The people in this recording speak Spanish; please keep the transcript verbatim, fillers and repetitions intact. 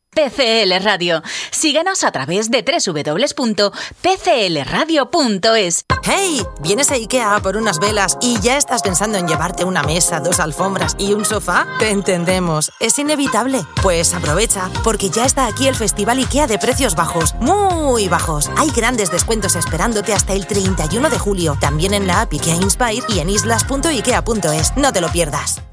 P C L Radio. Síguenos a través de doble u doble u doble u punto p c l radio punto es. ¡Hey! ¿Vienes a IKEA por unas velas y ya estás pensando en llevarte una mesa, dos alfombras y un sofá? Te entendemos, es inevitable. Pues aprovecha, porque ya está aquí el Festival IKEA de precios bajos, muy bajos. Hay grandes descuentos esperándote hasta el treinta y uno de julio, también en la app IKEA Inspire y en islas punto ikea punto es. No te lo pierdas.